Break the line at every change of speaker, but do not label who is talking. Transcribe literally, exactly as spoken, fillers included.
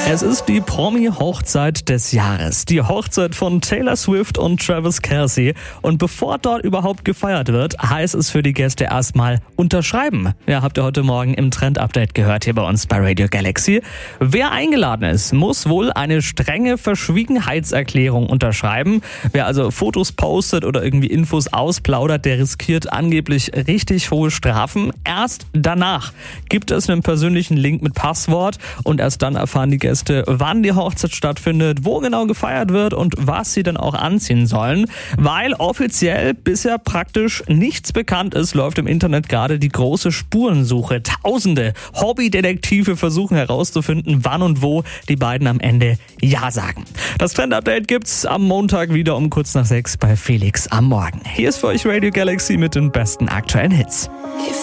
Es ist die Promi-Hochzeit des Jahres. Die Hochzeit von Taylor Swift und Travis Kelce. Und bevor dort überhaupt gefeiert wird, heißt es für die Gäste erstmal unterschreiben. Ja, habt ihr heute Morgen im Trend-Update gehört hier bei uns bei Radio Galaxy. Wer eingeladen ist, muss wohl eine strenge Verschwiegenheitserklärung unterschreiben. Wer also Fotos postet oder irgendwie Infos ausplaudert, der riskiert angeblich richtig hohe Strafen. Erst danach gibt es einen persönlichen Link mit Passwort und erst dann erfahren die Gäste, wann die Hochzeit stattfindet, wo genau gefeiert wird und was sie dann auch anziehen sollen. Weil offiziell bisher praktisch nichts bekannt ist, läuft im Internet gerade die große Spurensuche. Tausende Hobbydetektive versuchen herauszufinden, wann und wo die beiden am Ende Ja sagen. Das Trend-Update gibt's am Montag wieder um kurz nach sechs bei Felix am Morgen. Hier ist für euch Radio Galaxy mit den besten aktuellen Hits.